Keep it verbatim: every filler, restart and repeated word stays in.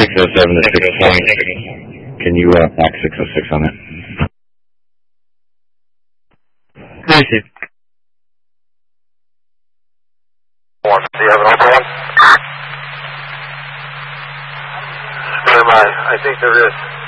six oh seven to six point. Can you uh, back six oh six on that? Receive. One. Do you have an open one? Never mind. I think there is.